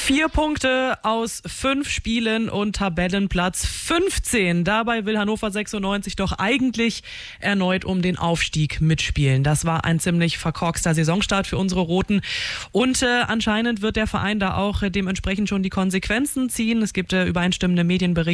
4 Punkte aus 5 Spielen und Tabellenplatz 15. Dabei will Hannover 96 doch eigentlich erneut um den Aufstieg mitspielen. Das war ein ziemlich verkorkster Saisonstart für unsere Roten. Und anscheinend wird der Verein da auch dementsprechend schon die Konsequenzen ziehen. Es gibt übereinstimmende Medienberichte